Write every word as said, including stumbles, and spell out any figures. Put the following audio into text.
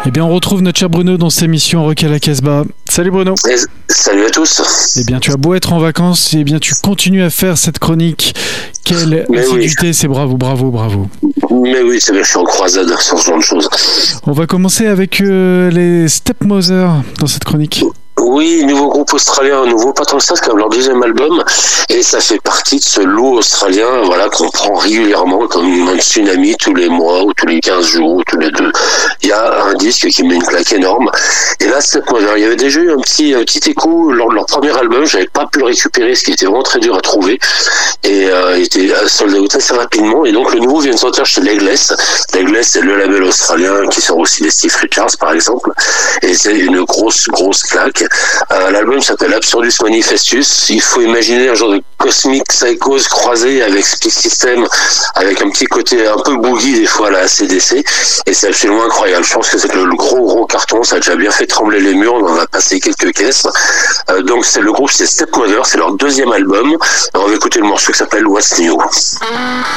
Eh bien, on retrouve notre cher Bruno dans cette émission Rock à la Casbah. Salut Bruno. Et salut à tous. Eh bien, tu as beau être en vacances, eh bien, tu continues à faire cette chronique. Quelle Mais assiduité, oui. c'est bravo, bravo, bravo. Mais oui, c'est bien, je suis en croisade sur ce genre de choses. On va commencer avec euh, les Stepmothers dans cette chronique. Oui, nouveau groupe australien, nouveau pas tant que ça, c'est comme leur deuxième album, et ça fait partie de ce lot australien, voilà, qu'on prend régulièrement comme un tsunami tous les mois, ou tous les quinze jours, ou tous les deux. Il y a un disque qui met une claque énorme, et là, c'est moi, il y avait déjà eu un petit, un petit écho lors de leur premier album, j'avais pas pu le récupérer, ce qui était vraiment très dur à trouver, et euh, il était sold out assez rapidement, et donc le nouveau vient de sortir chez Legless. Legless, c'est le label australien qui sort aussi des Steve Richards, par exemple, et c'est une grosse, grosse claque. Euh, l'album s'appelle Absurdus Manifestus. Il faut imaginer un genre de cosmic psychose croisé avec Speak System, avec un petit côté un peu boogie des fois à la A C D C, et c'est absolument incroyable. Je pense que c'est le, le gros gros carton, ça a déjà bien fait trembler les murs, on en a passé quelques caisses. Euh, donc c'est le groupe, c'est Stepmother, c'est leur deuxième album. Alors, on va écouter le morceau qui s'appelle What's New.